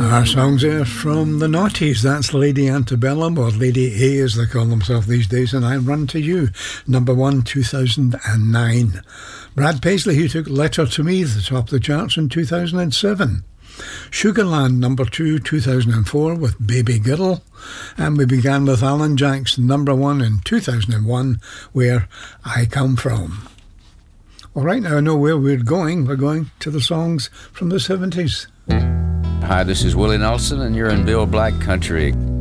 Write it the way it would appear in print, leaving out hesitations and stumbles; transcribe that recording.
Our songs are from the Naughties. That's Lady Antebellum, or Lady A as they call themselves these days, and I Run to You, number 1, 2009. Brad Paisley, who took Letter to Me to the top of the charts in 2007. Sugarland, number 2, 2004, with Baby Girl. And we began with Alan Jackson, number 1 in 2001, Where I Come From. Well, right now I know where we're going. We're going to the songs from the 70s. Hi, this is Willie Nelson, and you're in Bill Black Country.